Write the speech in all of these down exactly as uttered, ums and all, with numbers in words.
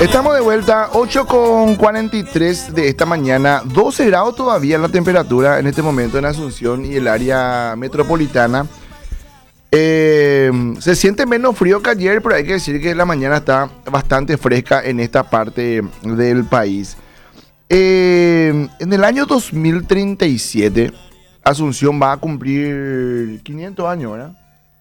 Estamos de vuelta, ocho con cuarenta y tres de esta mañana, doce grados todavía la temperatura en este momento en Asunción y el área metropolitana. Eh, se siente menos frío que ayer, pero hay que decir que la mañana está bastante fresca en esta parte del país. Eh, en el año dos mil treinta y siete, Asunción va a cumplir quinientos años, ¿verdad?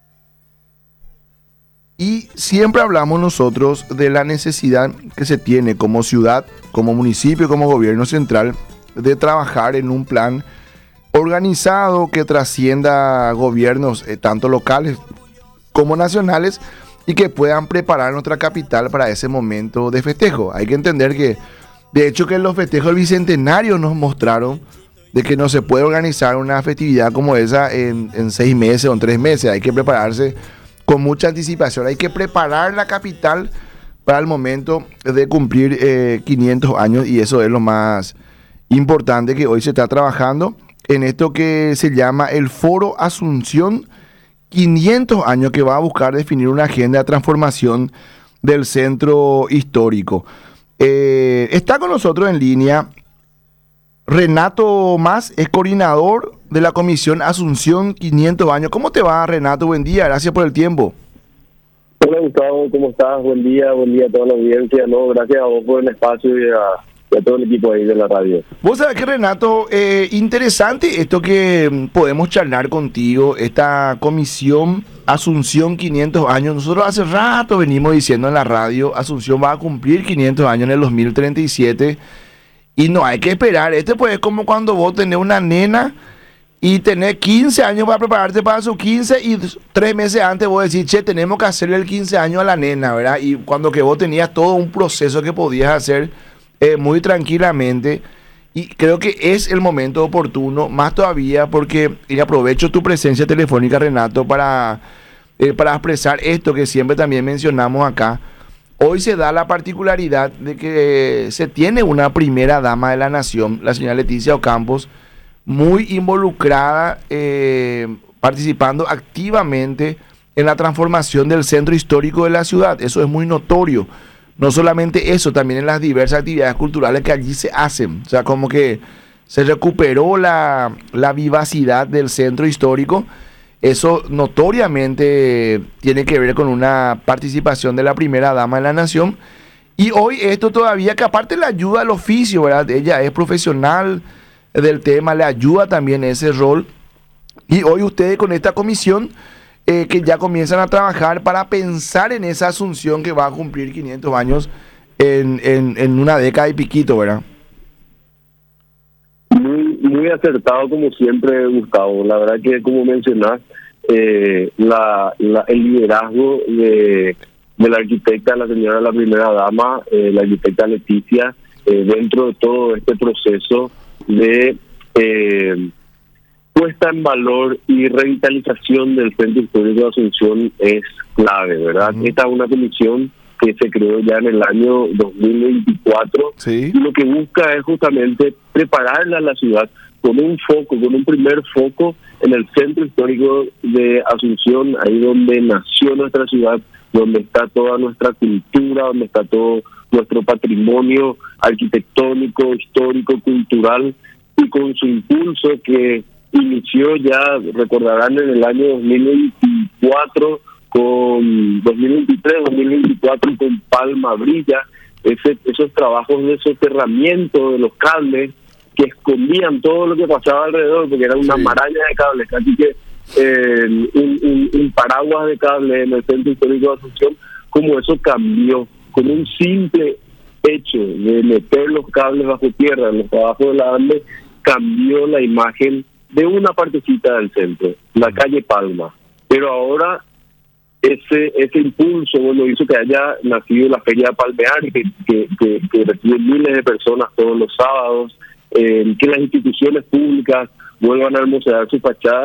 Y siempre hablamos nosotros de la necesidad que se tiene como ciudad, como municipio, como gobierno central, de trabajar en un plan organizado que trascienda gobiernos eh, tanto locales como nacionales y que puedan preparar nuestra capital para ese momento de festejo. Hay que entender que, de hecho, que los festejos del Bicentenario nos mostraron de que no se puede organizar una festividad como esa en, en seis meses o en tres meses. Hay que prepararse con mucha anticipación. Hay que preparar la capital para el momento de cumplir eh, quinientos años, y eso es lo más importante que hoy se está trabajando en esto que se llama el Foro Asunción quinientos años, que va a buscar definir una agenda de transformación del centro histórico. Eh, está con nosotros en línea Renato Mas, es coordinador de la Comisión Asunción quinientos años. ¿Cómo te va, Renato? Buen día, gracias por el tiempo. Hola, Gustavo, ¿cómo estás? Buen día, buen día a toda la audiencia. No, gracias a vos por el espacio y a, y a todo el equipo ahí de la radio. Vos sabés que, Renato, eh, interesante esto que podemos charlar contigo, esta Comisión Asunción quinientos años. Nosotros hace rato venimos diciendo en la radio, Asunción va a cumplir quinientos años en el dos mil treinta y siete, y no hay que esperar. Este pues es como cuando vos tenés una nena y tenés quince años para prepararte para sus quince, y tres meses antes vos decís, che, tenemos que hacerle el quince años a la nena, ¿verdad? Y cuando que vos tenías todo un proceso que podías hacer eh, muy tranquilamente, y creo que es el momento oportuno, más todavía porque, y aprovecho tu presencia telefónica, Renato, para, eh, para expresar esto que siempre también mencionamos acá. Hoy se da la particularidad de que se tiene una primera dama de la nación, la señora Leticia Ocampos, muy involucrada, eh, participando activamente en la transformación del centro histórico de la ciudad. Eso es muy notorio. No solamente eso, también en las diversas actividades culturales que allí se hacen. O sea, como que se recuperó la, la vivacidad del centro histórico. Eso notoriamente tiene que ver con una participación de la primera dama de la nación. Y hoy esto todavía, que aparte le ayuda al oficio, ¿verdad? Ella es profesional del tema, le ayuda también ese rol. Y hoy ustedes con esta comisión eh, que ya comienzan a trabajar para pensar en esa Asunción que va a cumplir quinientos años en, en, en una década y piquito, ¿verdad? Muy muy acertado como siempre, Gustavo. La verdad que, como mencionás, eh, la, la, el liderazgo de, de la arquitecta, la señora, la primera dama, eh, la arquitecta Leticia, eh, dentro de todo este proceso de eh, puesta en valor y revitalización del centro histórico de Asunción es clave, ¿verdad? Uh-huh. Esta es una comisión que se creó ya en el año dos mil veinticuatro, sí. Y lo que busca es justamente prepararla a la ciudad con un foco, con un primer foco en el centro histórico de Asunción, ahí donde nació nuestra ciudad, donde está toda nuestra cultura, donde está todo nuestro patrimonio arquitectónico, histórico, cultural, y con su impulso que inició ya, recordarán, en el año dos mil veinticuatro, con dos mil veintitrés, dos mil veinticuatro con Palma Brilla, ese, esos trabajos de soterramiento de los cables que escondían todo lo que pasaba alrededor, porque era una sí. maraña de cables, así que eh, un, un, un paraguas de cables en el centro histórico de Asunción, como eso cambió, con un simple hecho de meter los cables bajo tierra en los trabajos de la ANDE, cambió la imagen de una partecita del centro, la calle Palma. Pero ahora ese ese impulso, bueno, hizo que haya nacido la Feria Palmear, que, que, que, que recibe miles de personas todos los sábados, eh, que las instituciones públicas vuelvan a hermosear su fachada